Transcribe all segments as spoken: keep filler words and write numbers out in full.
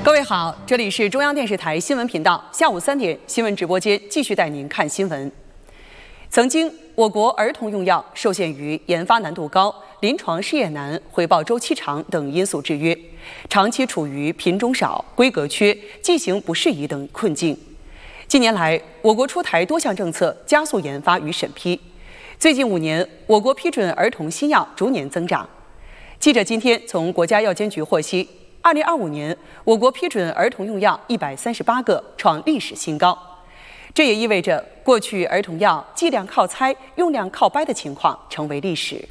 各位好，这里是中央电视台新闻频道，下午三点新闻直播间继续带您看新闻。曾经，我国儿童用药受限于研发难度高、临床试验难、回报周期长等因素制约，长期处于品种少、规格缺、剂型不适宜等困境。近年来，我国出台多项政策，加速研发与审批。最近五年，我国批准儿童新药逐年增长。记者今天从国家药监局获悉，二零二五年，我国批准儿童用药一百三十八个，创历史新高。这也意味着，过去儿童药剂量靠猜、用量靠掰的情况成为历史。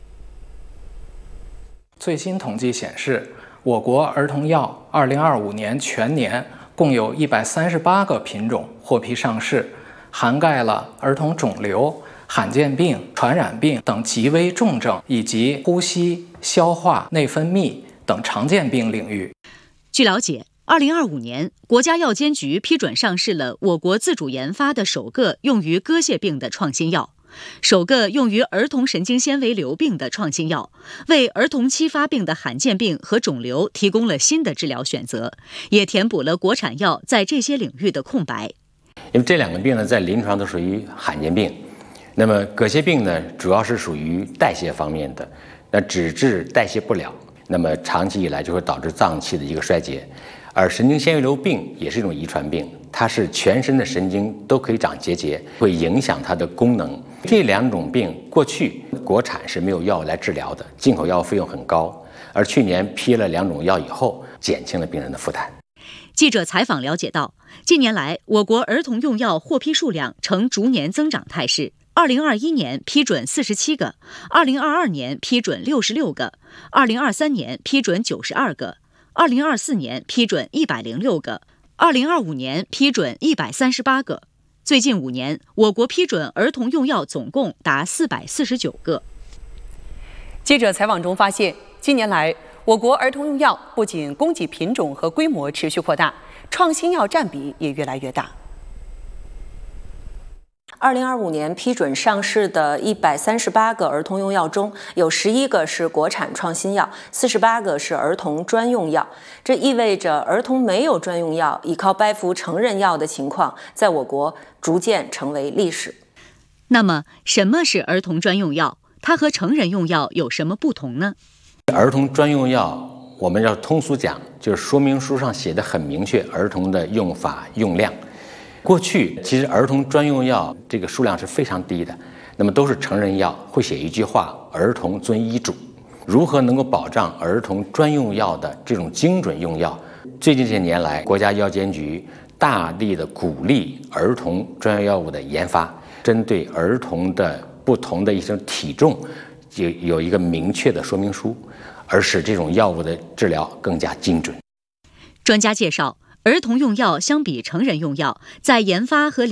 最新统计显示，我国儿童药二零二五年全年共有一百三十八个品种获批上市，涵盖了儿童肿瘤、罕见病、传染病等极危重症，以及呼吸、消化、内分泌等常见病领域。 据了解，二零二五年，国家药监局批准上市了我国自主研发的首个用于割屑病的创新药，首个用于儿童神经纤维瘤病的创新药，为儿童期发病的罕见病和肿瘤提供了新的治疗选择，也填补了国产药在这些领域的空白。 因为这两个病呢，在临床都属于罕见病。那么割屑病呢，主要是属于代谢方面的，那只治代谢不了，那么长期以来就会导致脏器的一个衰竭。而神经纤维瘤病也是一种遗传病，它是全身的神经都可以长结节，会影响它的功能。这两种病过去国产是没有药物来治疗的，进口药费用很高，而去年批了两种药以后，减轻了病人的负担。 记者采访了解到，近年来我国儿童用药获批数量呈逐年增长态势。二零二一年批准四十七个，二零二二年批准六十六个，二零二三年批准九十二个，二零二四年批准一百零六个，二零二五年批准一百三十八个。最近五年，我国批准儿童用药总共达四百四十九个。 记者采访中发现，近年来，我国儿童用药不仅供给品种和规模持续扩大，创新药占比也越来越大。 二零二五年批准上市的一百三十八个儿童用药中，有十一个是国产创新药，四十八个是儿童专用药。这意味着儿童没有专用药，依靠掰服成人药的情况，在我国逐渐成为历史。 那么，什么是儿童专用药？它和成人用药有什么不同呢？ 儿童专用药，我们要通俗讲，就是说明书上写的很明确，儿童的用法用量。过去其实儿童专用药这个数量是非常低的，那么都是成人药，会写一句话：儿童遵医嘱。如何能够保障儿童专用药的这种精准用药？最近这些年来，国家药监局大力的鼓励儿童专用药物的研发，针对儿童的不同的一种体重，有有一个明确的说明书，而使这种药物的治疗更加精准。 专家介绍，儿童用药相比成人用药，在研发和